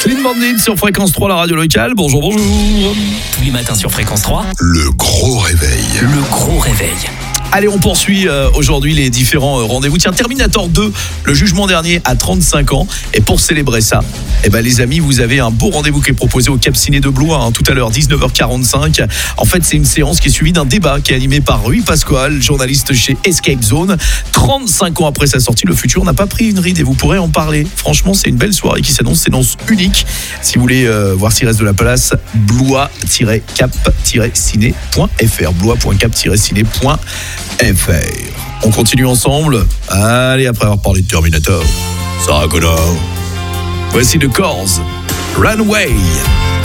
Céline Bandine sur Fréquence 3, la radio locale. Bonjour, bonjour. Tous les matins sur Fréquence 3. Le gros réveil. Le gros réveil. Allez, on poursuit aujourd'hui les différents rendez-vous. Tiens, Terminator 2, le jugement dernier à 35 ans. Et pour célébrer ça, les amis, vous avez un beau rendez-vous qui est proposé au Cap Ciné de Blois, tout à l'heure, 19h45. En fait, c'est une séance qui est suivie d'un débat qui est animé par Rui Pasquale, journaliste chez Escape Zone. 35 ans après sa sortie, le futur n'a pas pris une ride et vous pourrez en parler. Franchement, c'est une belle soirée qui s'annonce unique. Si vous voulez voir s'il reste de la place, blois-cap-ciné.fr, blois.cap-ciné.fr. On continue ensemble. Allez, après avoir parlé de Terminator, Sarah Connor, voici The Corrs, Runway.